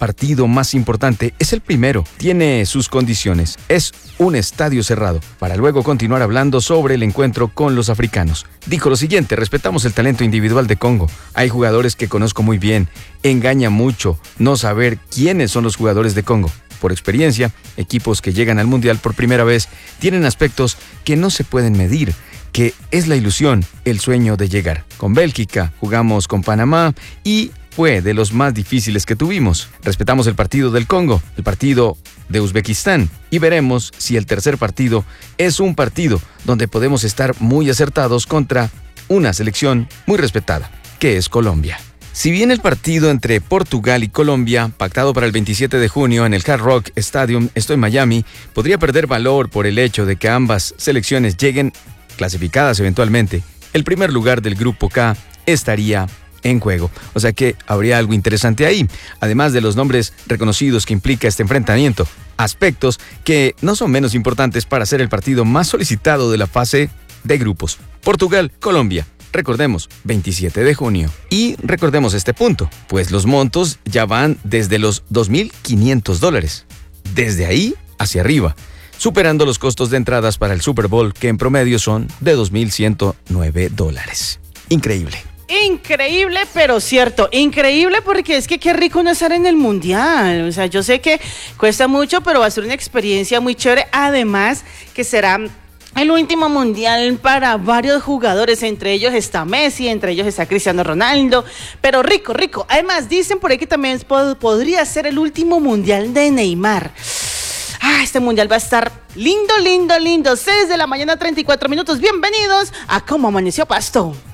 partido más importante es el primero. Tiene sus condiciones. Es un estadio cerrado, para luego continuar hablando sobre el encuentro con los africanos. Dijo lo siguiente: respetamos el talento individual de Congo. Hay jugadores que conozco muy bien. Engaña mucho no saber quiénes son los jugadores de Congo. Por experiencia, equipos que llegan al Mundial por primera vez tienen aspectos que no se pueden medir, que es la ilusión, el sueño de llegar. Con Bélgica, jugamos con Panamá y fue de los más difíciles que tuvimos. Respetamos el partido del Congo, el partido de Uzbekistán, y veremos si el tercer partido es un partido donde podemos estar muy acertados contra una selección muy respetada, que es Colombia. Si bien el partido entre Portugal y Colombia, pactado para el 27 de junio en el Hard Rock Stadium, esto en Miami, podría perder valor por el hecho de que ambas selecciones lleguen clasificadas eventualmente, el primer lugar del Grupo K estaría en juego. O sea que habría algo interesante ahí, además de los nombres reconocidos que implica este enfrentamiento, aspectos que no son menos importantes para ser el partido más solicitado de la fase de grupos. Portugal-Colombia. Recordemos, 27 de junio. Y recordemos este punto, pues los montos ya van desde los $2,500. Desde ahí hacia arriba, superando los costos de entradas para el Super Bowl, que en promedio son de $2,109. Increíble. Increíble, pero cierto. Increíble porque es que qué rico no estar en el Mundial. O sea, yo sé que cuesta mucho, pero va a ser una experiencia muy chévere. Además, que será el último Mundial para varios jugadores. Entre ellos está Messi, entre ellos está Cristiano Ronaldo. Pero rico, rico. Además, dicen por ahí que también podría ser el último Mundial de Neymar. Este Mundial va a estar lindo, lindo, lindo. 6 de la mañana, 34 minutos. Bienvenidos a Cómo Amaneció Pasto.